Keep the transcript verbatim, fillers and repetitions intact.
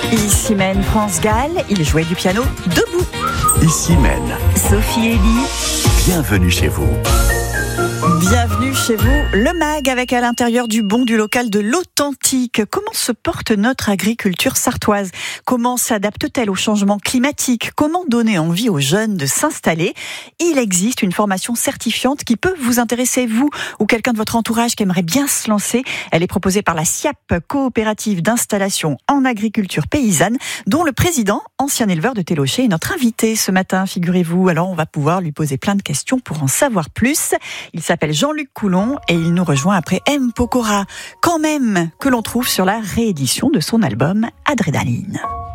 Ici mène France Gall, il jouait du piano debout. Ici mène Sophie Elie. Bienvenue chez vous. Bienvenue chez vous, le MAG avec à l'intérieur du bon du local de l'authentique. Comment se porte notre agriculture sartoise ? Comment s'adapte-t-elle au changement climatique ? Comment donner envie aux jeunes de s'installer ? Il existe une formation certifiante qui peut vous intéresser, vous ou quelqu'un de votre entourage qui aimerait bien se lancer. Elle est proposée par la S I A P, coopérative d'installation en agriculture paysanne, dont le président, ancien éleveur de Télocher, est notre invité ce matin, figurez-vous. Alors on va pouvoir lui poser plein de questions pour en savoir plus. Il s'appelle Jean-Luc Coulon et il nous rejoint après M. Pokora, quand même, que l'on trouve sur la réédition de son album Adrénaline.